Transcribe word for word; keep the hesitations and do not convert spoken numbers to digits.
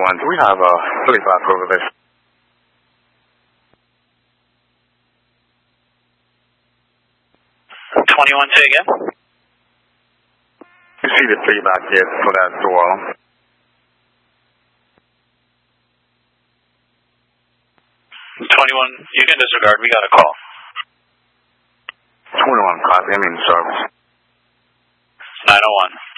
twenty-one, do we have a thirty-five over this? twenty-one, say again? You see the feedback yet for that door? twenty-one, you can disregard, we got a call. twenty-one, copy, I'm in service. nine oh one.